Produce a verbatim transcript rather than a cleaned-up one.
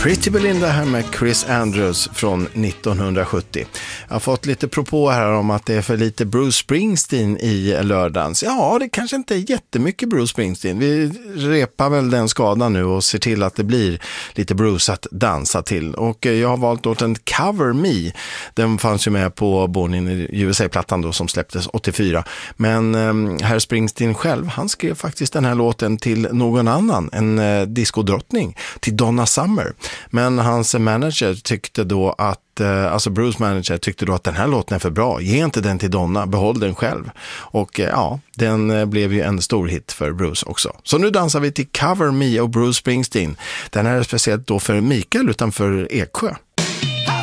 Pretty Belinda här med Chris Andrews från nittonhundrasjuttio. Jag har fått lite propå här om att det är för lite Bruce Springsteen i lördagens. Ja, det kanske inte är jättemycket Bruce Springsteen. Vi repar väl den skadan nu och ser till att det blir lite Bruce att dansa till. Och jag har valt åt en Cover Me. Den fanns ju med på Born in U S A-plattan då som släpptes åttiofyra. Men eh, herr Springsteen själv, han skrev faktiskt den här låten till någon annan, en eh, diskodrottning, till Donna Summer. Men hans manager tyckte då att, eh, alltså Bruce manager tyckte då att den här låten är för bra. Ge inte den till Donna, behåll den själv. Och eh, ja, den eh, blev ju en stor hit för Bruce också. Så nu dansar vi till Cover Me och Bruce Springsteen. Den här är speciellt då för Mikael utanför Eksjö.